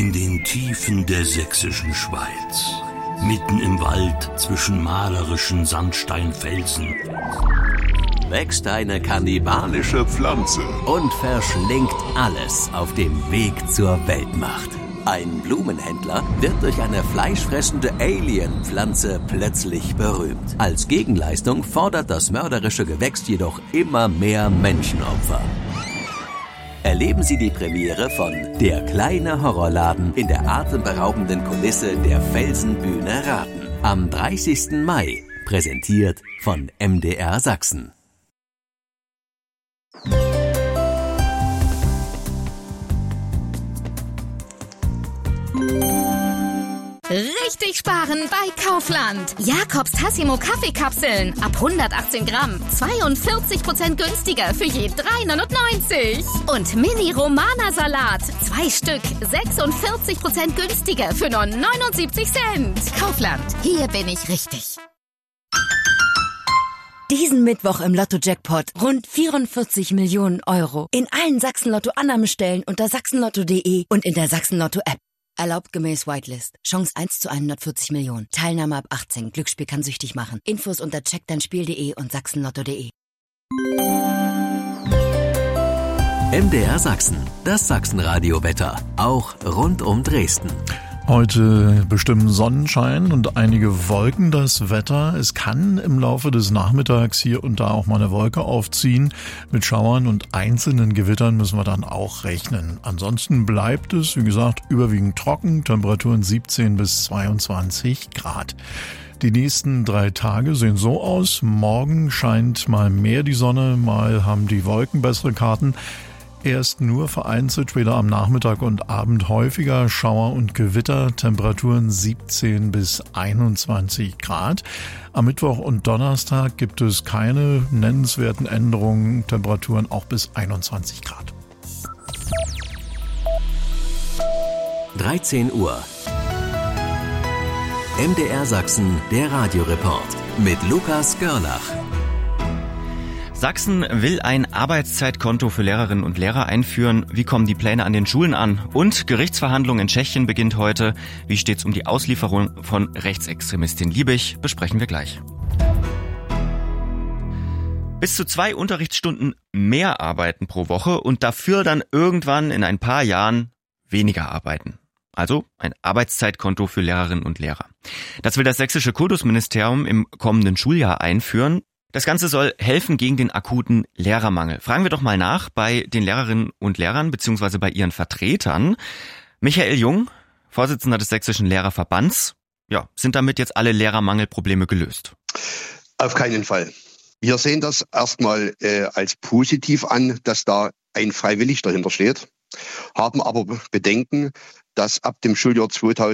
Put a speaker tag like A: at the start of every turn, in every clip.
A: In den Tiefen der sächsischen Schweiz, mitten im Wald zwischen malerischen Sandsteinfelsen,
B: wächst eine kannibalische Pflanze und verschlingt alles auf dem Weg zur Weltmacht. Ein Blumenhändler wird durch eine fleischfressende Alien-Pflanze plötzlich berühmt. Als Gegenleistung fordert das mörderische Gewächs jedoch immer mehr Menschenopfer. Erleben Sie die Premiere von Der kleine Horrorladen in der atemberaubenden Kulisse der Felsenbühne Raten. Am 30. Mai, präsentiert von MDR Sachsen.
C: Richtig sparen bei Kaufland. Jakobs Tassimo Kaffeekapseln ab 118 Gramm. 42% günstiger für je 3,99. Und Mini Romana Salat. 2 Stück. 46% günstiger für nur 79 Cent. Kaufland. Hier bin ich richtig.
D: Diesen Mittwoch im Lotto-Jackpot rund 44 Millionen Euro. In allen Sachsen-Lotto-Annahmestellen unter sachsenlotto.de und in der Sachsen-Lotto-App. Erlaubt gemäß Whitelist. Chance 1 zu 140 Millionen. Teilnahme ab 18. Glücksspiel kann süchtig machen. Infos unter checkdeinspiel.de und sachsenlotto.de.
B: MDR Sachsen, das Sachsenradio-Wetter. Auch rund um Dresden.
E: Heute bestimmen Sonnenschein und einige Wolken das Wetter. Es kann im Laufe des Nachmittags hier und da auch mal eine Wolke aufziehen. Mit Schauern und einzelnen Gewittern müssen wir dann auch rechnen. Ansonsten bleibt es, wie gesagt, überwiegend trocken. Temperaturen 17 bis 22 Grad. Die nächsten 3 Tage sehen so aus. Morgen scheint mal mehr die Sonne, mal haben die Wolken bessere Karten. Erst nur vereinzelt, später am Nachmittag und Abend häufiger Schauer und Gewitter, Temperaturen 17 bis 21 Grad. Am Mittwoch und Donnerstag gibt es keine nennenswerten Änderungen, Temperaturen auch bis 21 Grad.
B: 13 Uhr. MDR Sachsen, der Radioreport mit Lukas Görlach.
F: Sachsen will ein Arbeitszeitkonto für Lehrerinnen und Lehrer einführen. Wie kommen die Pläne an den Schulen an? Und Gerichtsverhandlung in Tschechien beginnt heute. Wie steht's um die Auslieferung von Rechtsextremistin Liebig? Besprechen wir gleich. Bis zu 2 Unterrichtsstunden mehr arbeiten pro Woche und dafür dann irgendwann in ein paar Jahren weniger arbeiten. Also ein Arbeitszeitkonto für Lehrerinnen und Lehrer. Das will das sächsische Kultusministerium im kommenden Schuljahr einführen. Das Ganze soll helfen gegen den akuten Lehrermangel. Fragen wir doch mal nach bei den Lehrerinnen und Lehrern bzw. bei ihren Vertretern. Michael Jung, Vorsitzender des Sächsischen Lehrerverbands. Ja, sind damit jetzt alle Lehrermangelprobleme gelöst?
G: Auf keinen Fall. Wir sehen das erstmal als positiv an, dass da ein Freiwillig dahinter steht, haben aber Bedenken, dass ab dem Schuljahr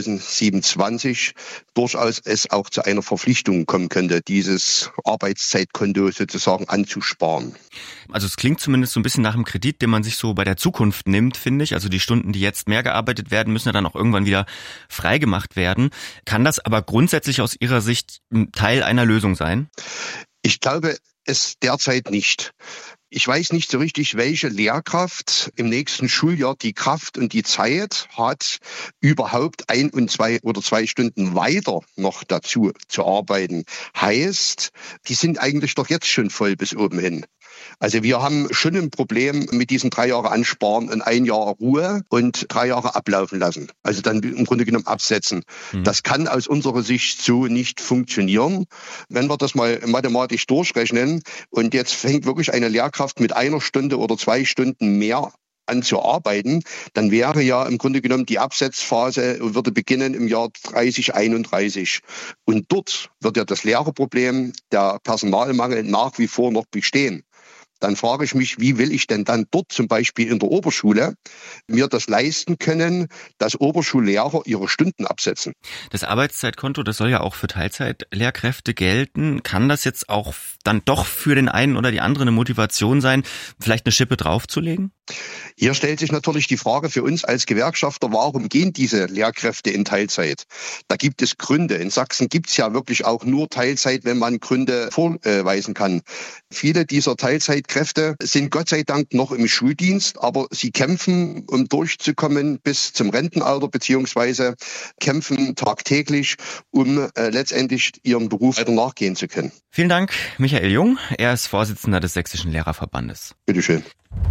G: 2027 durchaus es auch zu einer Verpflichtung kommen könnte, dieses Arbeitszeitkonto sozusagen anzusparen.
F: Also es klingt zumindest so ein bisschen nach einem Kredit, den man sich so bei der Zukunft nimmt, finde ich. Also die Stunden, die jetzt mehr gearbeitet werden, müssen ja dann auch irgendwann wieder freigemacht werden. Kann das aber grundsätzlich aus Ihrer Sicht ein Teil einer Lösung sein?
G: Ich glaube es derzeit nicht. Ich weiß nicht so richtig, welche Lehrkraft im nächsten Schuljahr die Kraft und die Zeit hat, überhaupt 1 und 2 oder 2 Stunden weiter noch dazu zu arbeiten. Heißt, die sind eigentlich doch jetzt schon voll bis oben hin. Also wir haben schon ein Problem mit diesen 3 Jahre Ansparen und 1 Jahr Ruhe und 3 Jahre ablaufen lassen. Also dann im Grunde genommen absetzen. Das kann aus unserer Sicht so nicht funktionieren. Wenn wir das mal mathematisch durchrechnen und jetzt fängt wirklich eine Lehrkraft mit 1 Stunde oder 2 Stunden mehr an zu arbeiten, dann wäre ja im Grunde genommen die Absetzphase würde beginnen im Jahr 3031. Und dort wird ja das Lehrerproblem, der Personalmangel nach wie vor noch bestehen. Dann frage ich mich, wie will ich denn dann dort zum Beispiel in der Oberschule mir das leisten können, dass Oberschullehrer ihre Stunden absetzen?
F: Das Arbeitszeitkonto, das soll ja auch für Teilzeitlehrkräfte gelten. Kann das jetzt auch dann doch für den einen oder die andere eine Motivation sein, vielleicht eine Schippe draufzulegen?
G: Hier stellt sich natürlich die Frage für uns als Gewerkschafter, warum gehen diese Lehrkräfte in Teilzeit? Da gibt es Gründe. In Sachsen gibt es ja wirklich auch nur Teilzeit, wenn man Gründe vorweisen kann. Viele dieser Teilzeit Streitkräfte sind Gott sei Dank noch im Schuldienst, aber sie kämpfen, um durchzukommen bis zum Rentenalter, beziehungsweise kämpfen tagtäglich, um letztendlich ihrem Beruf weiter nachgehen zu können.
F: Vielen Dank, Michael Jung. Er ist Vorsitzender des Sächsischen Lehrerverbandes.
G: Bitteschön.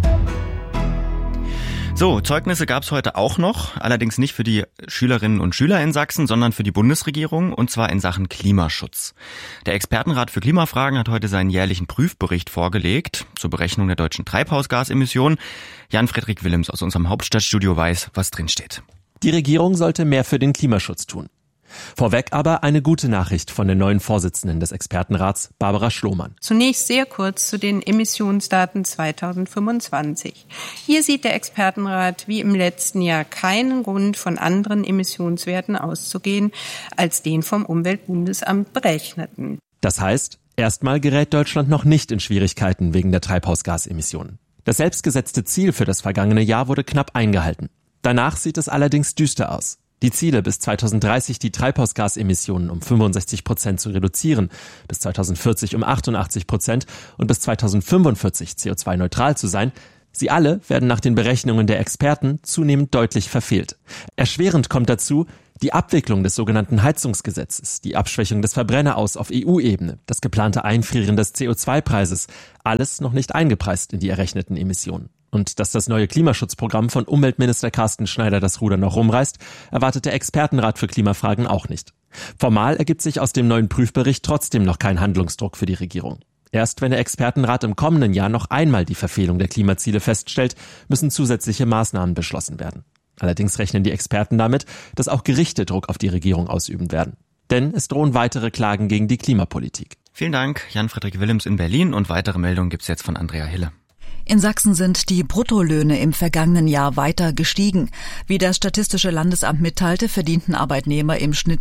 F: So, Zeugnisse gab's heute auch noch, allerdings nicht für die Schülerinnen und Schüler in Sachsen, sondern für die Bundesregierung, und zwar in Sachen Klimaschutz. Der Expertenrat für Klimafragen hat heute seinen jährlichen Prüfbericht vorgelegt zur Berechnung der deutschen Treibhausgasemissionen. Jan-Fredrik Willems aus unserem Hauptstadtstudio weiß, was drinsteht.
H: Die Regierung sollte mehr für den Klimaschutz tun. Vorweg aber eine gute Nachricht von der neuen Vorsitzenden des Expertenrats, Barbara Schlohmann.
I: Zunächst sehr kurz zu den Emissionsdaten 2025. Hier sieht der Expertenrat wie im letzten Jahr keinen Grund, von anderen Emissionswerten auszugehen, als den vom Umweltbundesamt berechneten.
H: Das heißt, erstmal gerät Deutschland noch nicht in Schwierigkeiten wegen der Treibhausgasemissionen. Das selbstgesetzte Ziel für das vergangene Jahr wurde knapp eingehalten. Danach sieht es allerdings düster aus. Die Ziele, bis 2030 die Treibhausgasemissionen um 65% zu reduzieren, bis 2040 um 88% und bis 2045 CO2-neutral zu sein, sie alle werden nach den Berechnungen der Experten zunehmend deutlich verfehlt. Erschwerend kommt dazu die Abwicklung des sogenannten Heizungsgesetzes, die Abschwächung des Verbrenneraus auf EU-Ebene, das geplante Einfrieren des CO2-Preises, alles noch nicht eingepreist in die errechneten Emissionen. Und dass das neue Klimaschutzprogramm von Umweltminister Carsten Schneider das Ruder noch rumreißt, erwartet der Expertenrat für Klimafragen auch nicht. Formal ergibt sich aus dem neuen Prüfbericht trotzdem noch kein Handlungsdruck für die Regierung. Erst wenn der Expertenrat im kommenden Jahr noch einmal die Verfehlung der Klimaziele feststellt, müssen zusätzliche Maßnahmen beschlossen werden. Allerdings rechnen die Experten damit, dass auch Gerichte Druck auf die Regierung ausüben werden. Denn es drohen weitere Klagen gegen die Klimapolitik.
F: Vielen Dank, Jan-Fredrik Willems in Berlin, und weitere Meldungen gibt's jetzt von Andrea Hille.
J: In Sachsen sind die Bruttolöhne im vergangenen Jahr weiter gestiegen. Wie das Statistische Landesamt mitteilte, verdienten Arbeitnehmer im Schnitt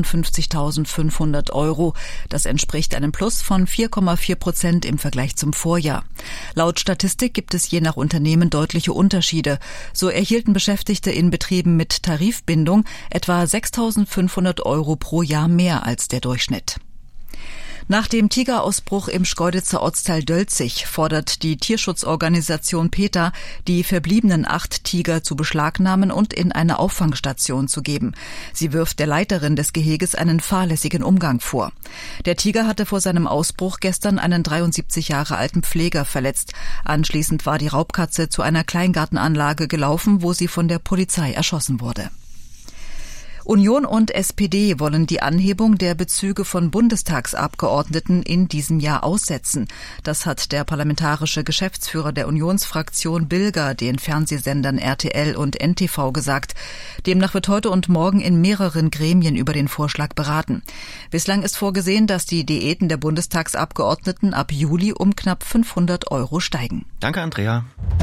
J: 53.500 €. Das entspricht einem Plus von 4,4% im Vergleich zum Vorjahr. Laut Statistik gibt es je nach Unternehmen deutliche Unterschiede. So erhielten Beschäftigte in Betrieben mit Tarifbindung etwa 6.500 € pro Jahr mehr als der Durchschnitt. Nach dem Tigerausbruch im Schkeuditzer Ortsteil Dölzig fordert die Tierschutzorganisation PETA, die verbliebenen 8 Tiger zu beschlagnahmen und in eine Auffangstation zu geben. Sie wirft der Leiterin des Geheges einen fahrlässigen Umgang vor. Der Tiger hatte vor seinem Ausbruch gestern einen 73 Jahre alten Pfleger verletzt. Anschließend war die Raubkatze zu einer Kleingartenanlage gelaufen, wo sie von der Polizei erschossen wurde. Union und SPD wollen die Anhebung der Bezüge von Bundestagsabgeordneten in diesem Jahr aussetzen. Das hat der parlamentarische Geschäftsführer der Unionsfraktion Bilger den Fernsehsendern RTL und NTV gesagt. Demnach wird heute und morgen in mehreren Gremien über den Vorschlag beraten. Bislang ist vorgesehen, dass die Diäten der Bundestagsabgeordneten ab Juli um knapp 500 € steigen.
F: Danke, Andrea.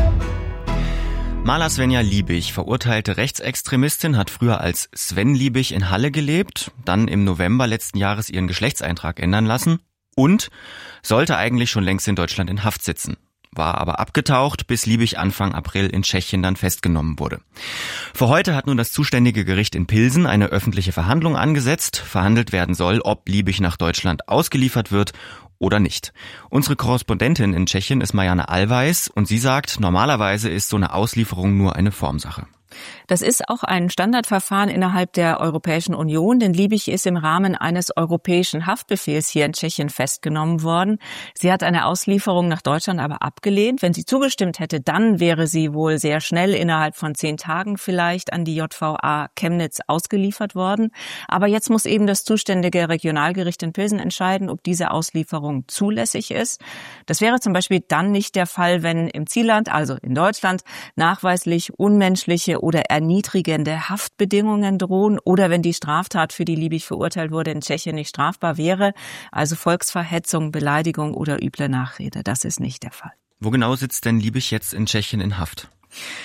F: Maler Svenja Liebig, verurteilte Rechtsextremistin, hat früher als Sven Liebig in Halle gelebt, dann im November letzten Jahres ihren Geschlechtseintrag ändern lassen und sollte eigentlich schon längst in Deutschland in Haft sitzen. War aber abgetaucht, bis Liebig Anfang April in Tschechien dann festgenommen wurde. Für heute hat nun das zuständige Gericht in Pilsen eine öffentliche Verhandlung angesetzt. Verhandelt werden soll, ob Liebig nach Deutschland ausgeliefert wird oder nicht. Unsere Korrespondentin in Tschechien ist Marianne Allweis und sie sagt, normalerweise ist so eine Auslieferung nur eine Formsache.
K: Das ist auch ein Standardverfahren innerhalb der Europäischen Union, denn Liebig ist im Rahmen eines europäischen Haftbefehls hier in Tschechien festgenommen worden. Sie hat eine Auslieferung nach Deutschland aber abgelehnt. Wenn sie zugestimmt hätte, dann wäre sie wohl sehr schnell, innerhalb von 10 Tagen vielleicht, an die JVA Chemnitz ausgeliefert worden. Aber jetzt muss eben das zuständige Regionalgericht in Pilsen entscheiden, ob diese Auslieferung zulässig ist. Das wäre zum Beispiel dann nicht der Fall, wenn im Zielland, also in Deutschland, nachweislich unmenschliche oder erniedrigende Haftbedingungen drohen oder wenn die Straftat, für die Liebig verurteilt wurde, in Tschechien nicht strafbar wäre, also Volksverhetzung, Beleidigung oder üble Nachrede. Das ist nicht der Fall.
F: Wo genau sitzt denn Liebig jetzt in Tschechien in Haft?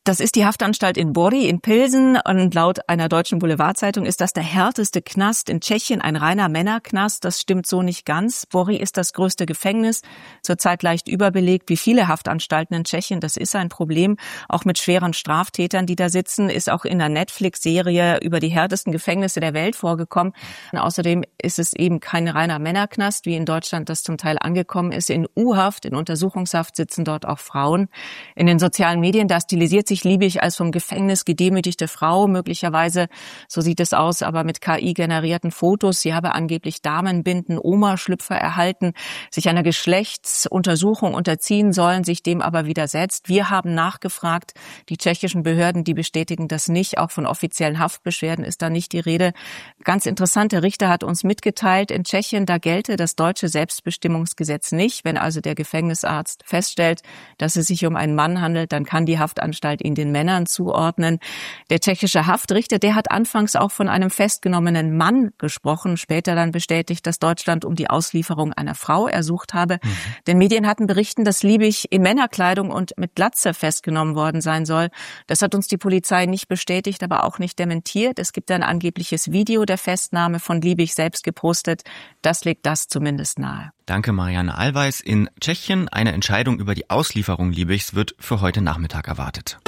K: Das ist die Haftanstalt in Bori in Pilsen und laut einer deutschen Boulevardzeitung ist das der härteste Knast in Tschechien, ein reiner Männerknast. Das stimmt so nicht ganz. Bori ist das größte Gefängnis, zurzeit leicht überbelegt, wie viele Haftanstalten in Tschechien. Das ist ein Problem, auch mit schweren Straftätern, die da sitzen, ist auch in der Netflix-Serie über die härtesten Gefängnisse der Welt vorgekommen. Und außerdem ist es eben kein reiner Männerknast, wie in Deutschland das zum Teil angekommen ist. In U-Haft, in Untersuchungshaft sitzen dort auch Frauen. In den sozialen Medien, da stilisiert sich Liebig als vom Gefängnis gedemütigte Frau, möglicherweise, so sieht es aus, aber mit KI-generierten Fotos. Sie habe angeblich Damenbinden, Oma-Schlüpfer erhalten, sich einer Geschlechtsuntersuchung unterziehen sollen, sich dem aber widersetzt. Wir haben nachgefragt, die tschechischen Behörden, die bestätigen das nicht. Auch von offiziellen Haftbeschwerden ist da nicht die Rede. Ganz interessant, der Richter hat uns mitgeteilt, in Tschechien, da gelte das deutsche Selbstbestimmungsgesetz nicht. Wenn also der Gefängnisarzt feststellt, dass es sich um einen Mann handelt, dann kann die Haftanstalt ihn den Männern zuordnen. Der tschechische Haftrichter, der hat anfangs auch von einem festgenommenen Mann gesprochen, später dann bestätigt, dass Deutschland um die Auslieferung einer Frau ersucht habe. Denn Medien hatten berichten, dass Liebig in Männerkleidung und mit Glatze festgenommen worden sein soll. Das hat uns die Polizei nicht bestätigt, aber auch nicht dementiert. Es gibt ein angebliches Video der Festnahme von Liebig selbst gepostet. Das legt das zumindest nahe.
F: Danke, Marianne Allweis. In Tschechien eine Entscheidung über die Auslieferung Liebigs wird für heute Nachmittag erwartet.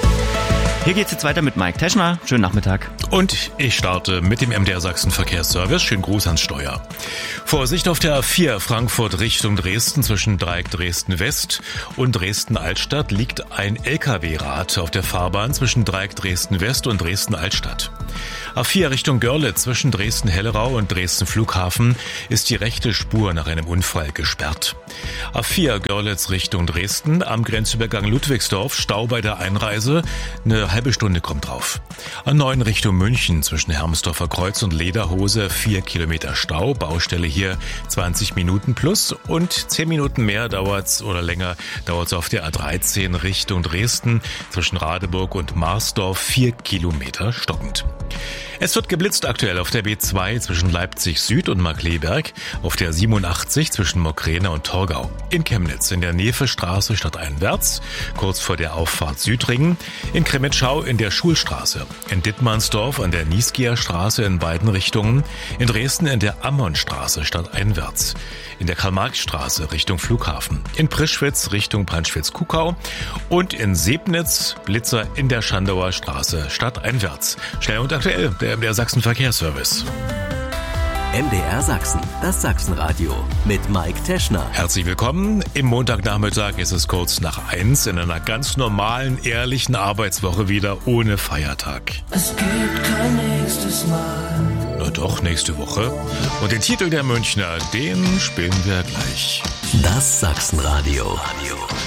F: Hier geht's jetzt weiter mit Mike Teschner. Schönen Nachmittag.
L: Und ich starte mit dem MDR Sachsen Verkehrsservice. Schönen Gruß ans Steuer. Vorsicht auf der A4 Frankfurt Richtung Dresden zwischen Dreieck Dresden West und Dresden Altstadt liegt ein LKW-Rad auf der Fahrbahn zwischen Dreieck Dresden West und Dresden Altstadt. A4 Richtung Görlitz zwischen Dresden-Hellerau und Dresden Flughafen ist die rechte Spur nach einem Unfall gesperrt. A4 Görlitz Richtung Dresden am Grenzübergang Ludwigsdorf, Stau bei der Einreise, eine halbe Stunde kommt drauf. A9 Richtung München zwischen Hermsdorfer Kreuz und Lederhose 4 Kilometer Stau, Baustelle hier 20 Minuten plus und 10 Minuten mehr dauert's oder länger dauert's auf der A13 Richtung Dresden zwischen Radeburg und Marsdorf 4 Kilometer stockend. Es wird geblitzt aktuell auf der B2 zwischen Leipzig Süd und Markkleeberg, auf der 87 zwischen Mokräne und Torgau, in Chemnitz in der Nevestraße stadteinwärts, kurz vor der Auffahrt Südring, in Krimitschau in der Schulstraße, in Dittmannsdorf an der Niesgeer Straße in beiden Richtungen, in Dresden in der Ammonstraße stadteinwärts, in der Karl-Marx-Straße Richtung Flughafen, in Prischwitz Richtung Panschwitz-Kuckau und in Sebnitz Blitzer in der Schandauer Straße stadteinwärts. Schnell und aktuell, der MDR Sachsen Verkehrsservice.
B: MDR Sachsen, das Sachsenradio mit Mike Teschner.
L: Herzlich willkommen. Im Montagnachmittag ist es kurz nach 1 in einer ganz normalen, ehrlichen Arbeitswoche wieder ohne Feiertag.
M: Es gibt kein nächstes Mal.
L: Na doch, nächste Woche. Und den Titel der Münchner, den spielen wir gleich.
B: Das Sachsenradio.